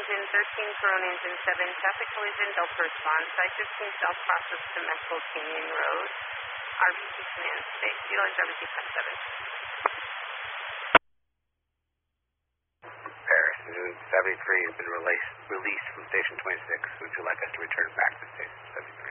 engine 13, Corona engine 7, traffic collision, Delta response, side 15 south process to Mescal Canyon Road, RBC command 6, utilize RBC command 7. Paris, 73 has been released from Station 26. Would you like us to return back to Station 73?